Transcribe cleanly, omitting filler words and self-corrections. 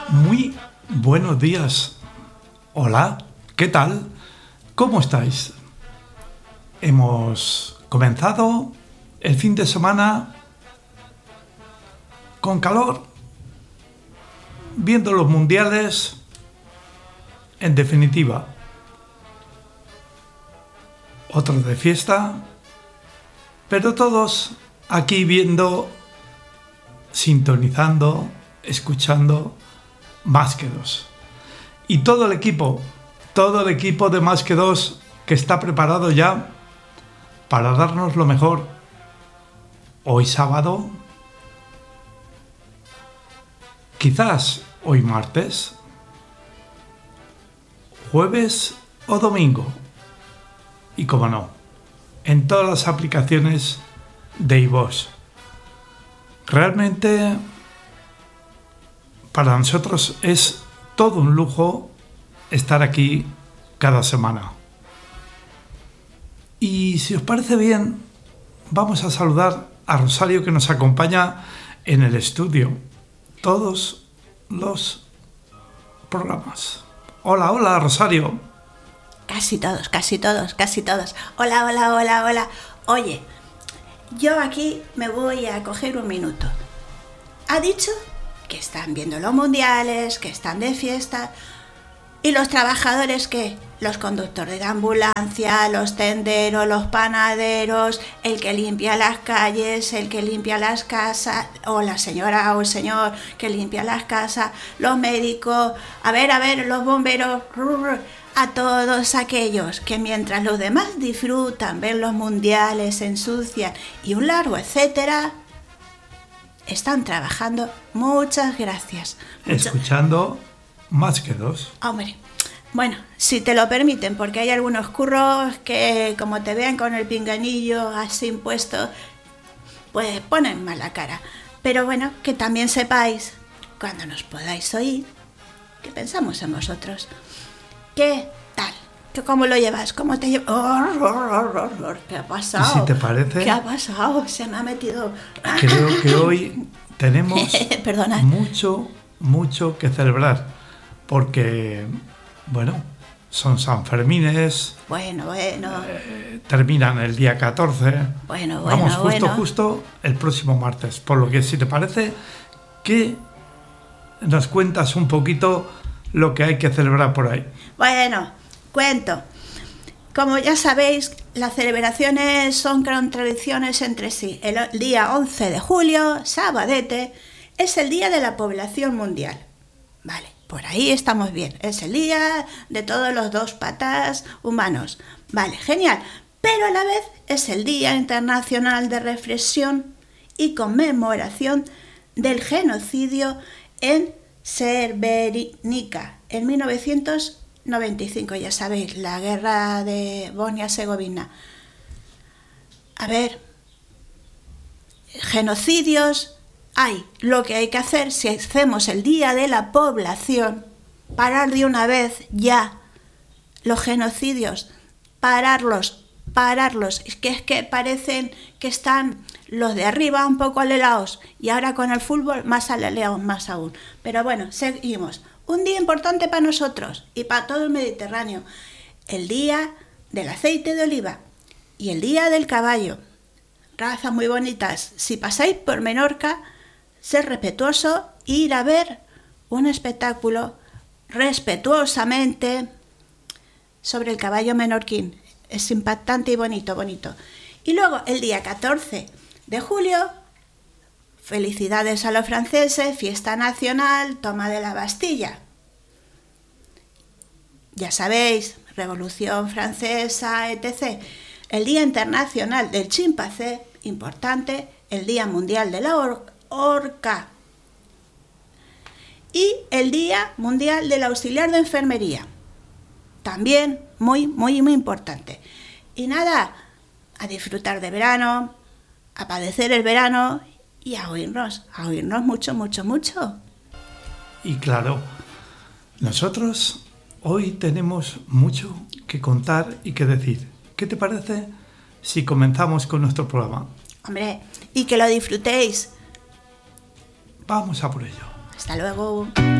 Muy buenos días. Hola, ¿qué tal? ¿Cómo estáis? Hemos comenzado el fin de semana con calor, viendo los mundiales, en definitiva, otros de fiesta, pero todos aquí viendo, sintonizando, escuchando Más que Dos. Y todo el equipo de Más que Dos que está preparado ya para darnos lo mejor hoy sábado, quizás hoy martes, jueves o domingo. Y como no, en todas las aplicaciones de iVoox. Realmente para nosotros es todo un lujo estar aquí cada semana. Y si os parece bien, vamos a saludar a Rosario, que nos acompaña en el estudio todos los programas. Hola, Rosario. Casi todos. Hola. Oye, yo aquí me voy a coger un minuto. Ha dicho que están viendo los mundiales, que están de fiesta. ¿Y los trabajadores qué? Los conductores de ambulancia, los tenderos, los panaderos, el que limpia las calles, el que limpia las casas, o la señora o el señor que limpia las casas, los médicos, a ver, los bomberos, a todos aquellos que mientras los demás disfrutan, ven los mundiales, se ensucian y un largo etcétera, están trabajando. Muchas gracias. Escuchando Más que Dos. Hombre, bueno, si te lo permiten, porque hay algunos curros que como te vean con el pinganillo así impuesto, pues ponen mala cara. Pero bueno, que también sepáis, cuando nos podáis oír, que pensamos en vosotros. ¿Qué tal? ¿Cómo lo llevas? ¿Cómo te llevas? ¿Qué ha pasado? ¿Y si te parece? ¿Qué ha pasado? Se me ha metido... Creo que hoy tenemos Perdona. mucho que celebrar, porque, bueno, son Sanfermines. Bueno. Terminan el día 14. Bueno. Vamos, justo el próximo martes. Por lo que, si te parece, que nos cuentas un poquito lo que hay que celebrar por ahí. Bueno, cuento. Como ya sabéis, las celebraciones son contradicciones entre sí. El día 11 de julio, sabadete, es el Día de la Población Mundial. Vale, por ahí estamos bien. Es el día de todos los dos patas humanos. Vale, genial. Pero a la vez es el Día Internacional de Reflexión y Conmemoración del Genocidio en Srebrenica, en 1995, ya sabéis, la guerra de Bosnia-Herzegovina. A ver, genocidios hay. Lo que hay que hacer, si hacemos el Día de la Población, parar de una vez ya los genocidios, pararlos. Es que parecen que están los de arriba un poco alelaos y ahora con el fútbol más alelaos más aún. Pero bueno, seguimos. Un día importante para nosotros y para todo el Mediterráneo. El día del aceite de oliva y el día del caballo. Razas muy bonitas. Si pasáis por Menorca, ser respetuoso e ir a ver un espectáculo respetuosamente sobre el caballo menorquín. Es impactante y bonito. Y luego el día 14 de julio, felicidades a los franceses, fiesta nacional, toma de la Bastilla. Ya sabéis, Revolución Francesa, etc. El Día Internacional del Chimpancé, importante, el Día Mundial de la Orca. Y el Día Mundial del Auxiliar de Enfermería. También muy importante. Y nada, a disfrutar de verano, a padecer el verano y a oírnos mucho. Y claro, nosotros hoy tenemos mucho que contar y que decir. ¿Qué te parece si comenzamos con nuestro programa? Hombre, y que lo disfrutéis. Vamos a por ello. Hasta luego.